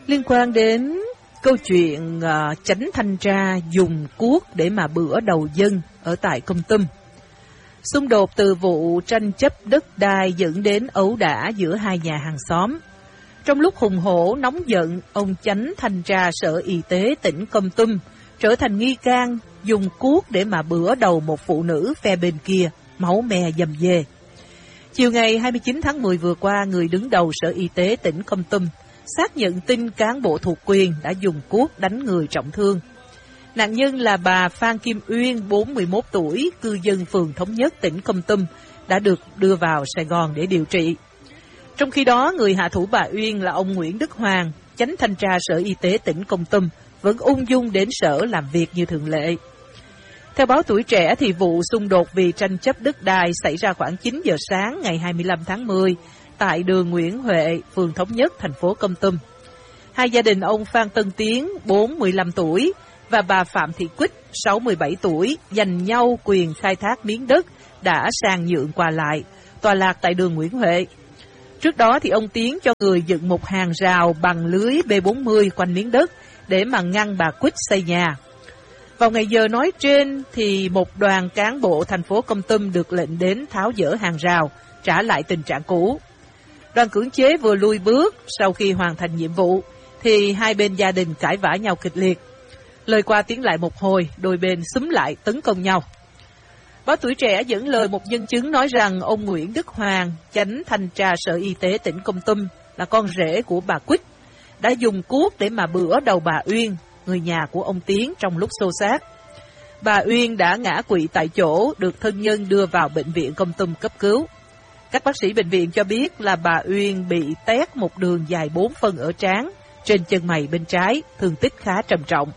Liên quan đến câu chuyện chánh thanh tra dùng cuốc để mà bữa đầu dân ở tại Kon Tum. Xung đột từ vụ tranh chấp đất đai dẫn đến ẩu đả giữa hai nhà hàng xóm. Trong lúc hùng hổ nóng giận, ông chánh thanh tra Sở Y tế tỉnh Kon Tum trở thành nghi can dùng cuốc để mà bữa đầu một phụ nữ phe bên kia, máu me dầm dề. Chiều ngày 29 tháng 10 vừa qua, người đứng đầu Sở Y tế tỉnh Kon Tum xác nhận tin cán bộ thuộc quyền đã dùng cuốc đánh người trọng thương. Nạn nhân là bà Phan Kim Uyên, 41 tuổi, cư dân phường Thống Nhất, tỉnh Kon Tum, đã được đưa vào Sài Gòn để điều trị. Trong khi đó, người hạ thủ bà Uyên là ông Nguyễn Đức Hoàng, chánh thanh tra Sở Y tế tỉnh Kon Tum, vẫn ung dung đến sở làm việc như thường lệ. Theo báo Tuổi Trẻ, thì vụ xung đột vì tranh chấp đất đai xảy ra khoảng 9 giờ sáng ngày 25 tháng 10 tại đường Nguyễn Huệ, phường Thống Nhất, thành phố Kon Tum. Hai gia đình ông Phan Tân Tiến, 45 tuổi, và bà Phạm Thị Quýt, 67 tuổi, giành nhau quyền khai thác miếng đất đã sang nhượng qua lại, tọa lạc tại đường Nguyễn Huệ. Trước đó thì ông Tiến cho người dựng một hàng rào bằng lưới B40 quanh miếng đất để mà ngăn bà Quýt xây nhà. Vào ngày giờ nói trên thì một đoàn cán bộ thành phố Kon Tum được lệnh đến tháo dỡ hàng rào, trả lại tình trạng cũ. Đoàn cưỡng chế vừa lui bước, sau khi hoàn thành nhiệm vụ thì hai bên gia đình cãi vã nhau kịch liệt. Lời qua tiếng lại một hồi, đôi bên xúm lại tấn công nhau. Báo Tuổi Trẻ dẫn lời một nhân chứng nói rằng ông Nguyễn Đức Hoàng, chánh thanh tra Sở Y tế tỉnh Kon Tum, là con rể của bà Quýt, đã dùng cuốc để mà bữa đầu bà Uyên, người nhà của ông Tiến, trong lúc xô xát. Bà Uyên đã ngã quỵ tại chỗ, được thân nhân đưa vào bệnh viện Kon Tum cấp cứu. Các bác sĩ bệnh viện cho biết là bà Uyên bị tét một đường dài 4 phân ở trán, trên chân mày bên trái, thương tích khá trầm trọng.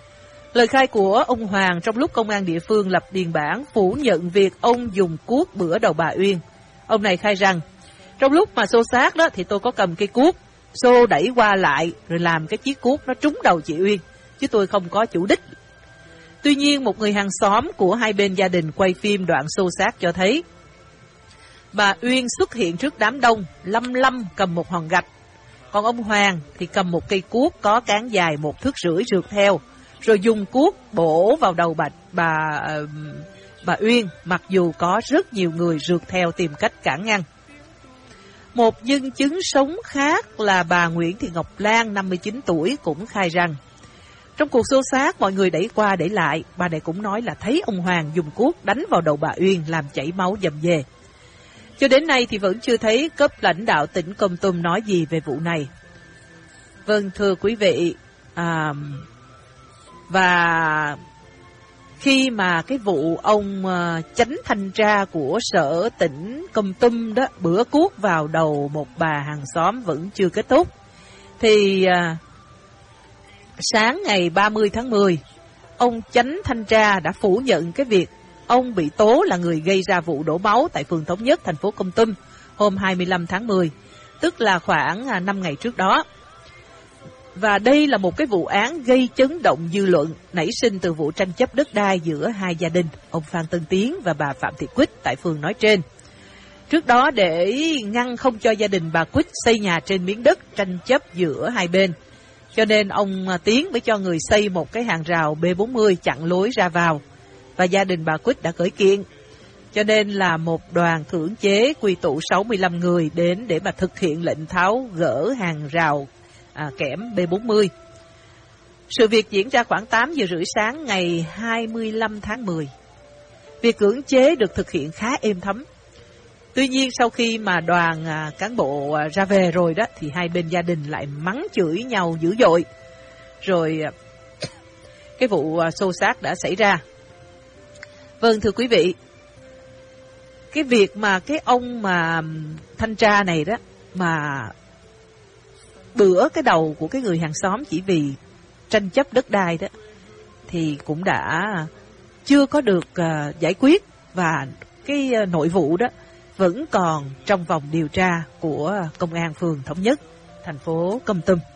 Lời khai của ông Hoàng trong lúc công an địa phương lập biên bản phủ nhận việc ông dùng cuốc bữa đầu bà Uyên. Ông này khai rằng, trong lúc mà xô xát đó thì tôi có cầm cây cuốc, xô đẩy qua lại rồi làm cái chiếc cuốc nó trúng đầu chị Uyên, chứ tôi không có chủ đích. Tuy nhiên, một người hàng xóm của hai bên gia đình quay phim đoạn xô xát cho thấy bà Uyên xuất hiện trước đám đông, lăm lăm cầm một hòn gạch, còn ông Hoàng thì cầm một cây cuốc có cán dài 1,5 thước rượt theo, rồi dùng cuốc bổ vào đầu bà Uyên, mặc dù có rất nhiều người rượt theo tìm cách cản ngăn. Một nhân chứng sống khác là bà Nguyễn Thị Ngọc Lan, 59 tuổi, cũng khai rằng trong cuộc xô xát mọi người đẩy qua đẩy lại, bà này cũng nói là thấy ông Hoàng dùng cuốc đánh vào đầu bà Uyên làm chảy máu dầm dề. Cho đến nay thì vẫn chưa thấy cấp lãnh đạo tỉnh Kon Tum nói gì về vụ này. Vâng, thưa quý vị, và khi mà cái vụ ông chánh thanh tra của sở tỉnh Kon Tum đó bữa cuốc vào đầu một bà hàng xóm vẫn chưa kết thúc, thì sáng ngày 30 tháng 10, ông chánh thanh tra đã phủ nhận cái việc ông bị tố là người gây ra vụ đổ máu tại phường Thống Nhất, thành phố Kon Tum hôm 25 tháng 10, tức là khoảng 5 ngày trước đó. Và đây là một cái vụ án gây chấn động dư luận, nảy sinh từ vụ tranh chấp đất đai giữa hai gia đình, ông Phan Tân Tiến và bà Phạm Thị Quýt tại phường nói trên. Trước đó, để ngăn không cho gia đình bà Quýt xây nhà trên miếng đất tranh chấp giữa hai bên, cho nên ông Tiến mới cho người xây một cái hàng rào B40 chặn lối ra vào, và gia đình bà Quýt đã khởi kiện. Cho nên là một đoàn cưỡng chế quy tụ 65 người đến để mà thực hiện lệnh tháo gỡ hàng rào kẽm B40. Sự việc diễn ra khoảng 8 giờ rưỡi sáng ngày 25 tháng 10. Việc cưỡng chế được thực hiện khá êm thấm. Tuy nhiên, sau khi mà đoàn cán bộ ra về rồi đó, thì hai bên gia đình lại mắng chửi nhau dữ dội. Rồi cái vụ xô xát đã xảy ra. Vâng, thưa quý vị, cái việc mà cái ông mà thanh tra này đó mà bữa cái đầu của cái người hàng xóm chỉ vì tranh chấp đất đai đó thì cũng đã chưa có được giải quyết, và cái nội vụ đó vẫn còn trong vòng điều tra của công an phường Thống Nhất, thành phố Kon Tum.